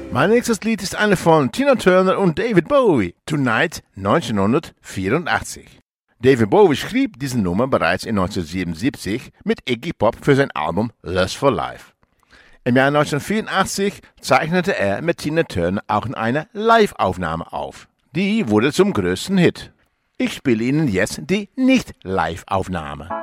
Mein nächstes Lied ist eine von Tina Turner und David Bowie, Tonight 1984. David Bowie schrieb diese Nummer bereits in 1977 mit Iggy Pop für sein Album Lust for Life. Im Jahr 1984 zeichnete er mit Tina Turner auch eine Live-Aufnahme auf. Die wurde zum größten Hit. Ich spiele Ihnen jetzt die Nicht-Live-Aufnahme.